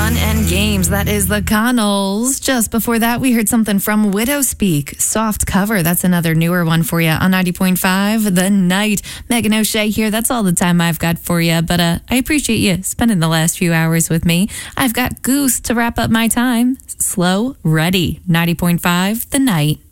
Fun and games. That is the Connells. Just before that, we heard something from Widow Speak. Soft Cover. That's another newer one for you on 90.5 The Night. Megan O'Shea here. That's all the time I've got for you. But I appreciate you spending the last few hours with me. I've got Goose to wrap up my time. Slow, ready. 90.5 The Night.